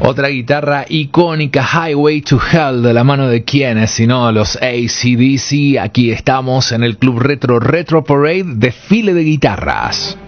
Otra guitarra icónica, Highway to Hell, de la mano de quienes, sino los AC/DC. Aquí estamos en el Club Retro Parade, desfile de guitarras.